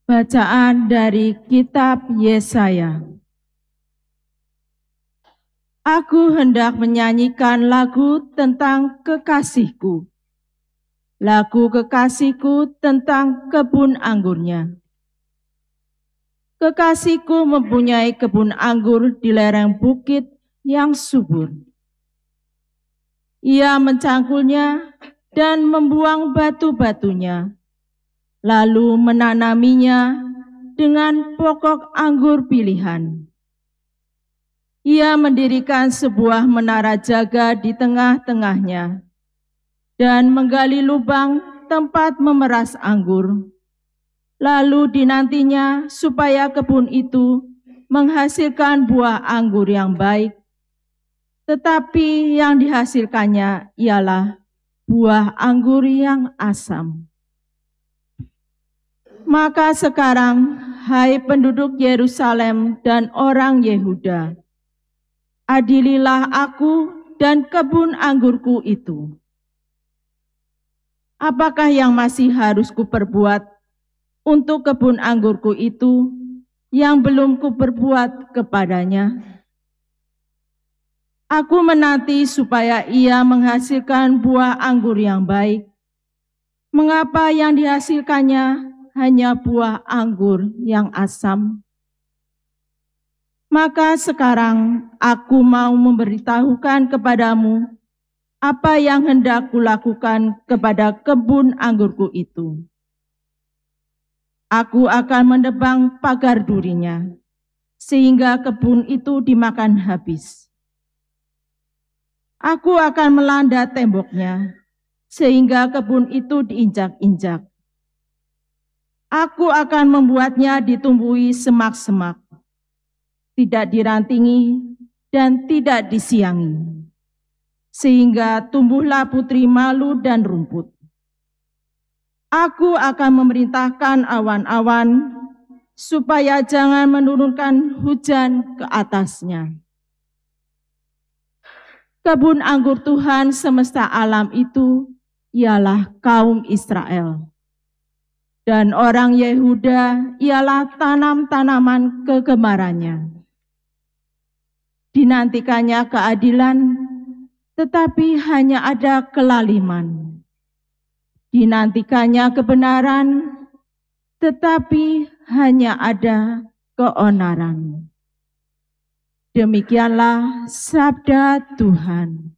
Bacaan dari Kitab Yesaya. Aku hendak menyanyikan lagu tentang kekasihku. Lagu kekasihku tentang kebun anggurnya. Kekasihku mempunyai kebun anggur di lereng bukit yang subur. Ia mencangkulnya dan membuang batu-batunya, lalu menanaminya dengan pokok anggur pilihan. Ia mendirikan sebuah menara jaga di tengah-tengahnya dan menggali lubang tempat memeras anggur. Lalu dinantinya supaya kebun itu menghasilkan buah anggur yang baik, tetapi yang dihasilkannya ialah buah anggur yang asam. Maka sekarang, hai penduduk Yerusalem dan orang Yehuda, adililah aku dan kebun anggurku itu. Apakah yang masih harus kuperbuat untuk kebun anggurku itu yang belum kuperbuat kepadanya? Aku menanti supaya ia menghasilkan buah anggur yang baik. Mengapa yang dihasilkannya hanya buah anggur yang asam? Maka sekarang aku mau memberitahukan kepadamu apa yang hendak kulakukan kepada kebun anggurku itu. Aku akan menebang pagar durinya, sehingga kebun itu dimakan habis. Aku akan melanda temboknya, sehingga kebun itu diinjak-injak. Aku akan membuatnya ditumbuhi semak-semak, tidak dirantingi dan tidak disiangi, sehingga tumbuhlah putri malu dan rumput. Aku akan memerintahkan awan-awan supaya jangan menurunkan hujan ke atasnya. Kebun anggur Tuhan semesta alam itu ialah kaum Israel. Dan orang Yehuda ialah tanam-tanaman kegemarannya. Dinantikannya keadilan, tetapi hanya ada kelaliman. Dinantikannya kebenaran, tetapi hanya ada keonaran. Demikianlah sabda Tuhan.